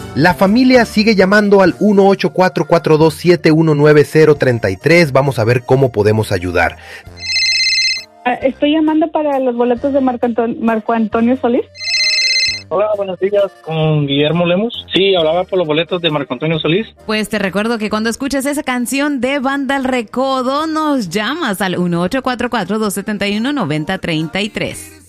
La familia sigue llamando al 1-844-271-9033. Vamos a ver cómo podemos ayudar. Estoy llamando para los boletos de Marco Antonio Solís. Hola, buenos días, con Guillermo Lemos. Sí, hablaba por los boletos de Marco Antonio Solís. Pues te recuerdo que cuando escuches esa canción de Banda El Recodo, nos llamas al 1-844-271-9033.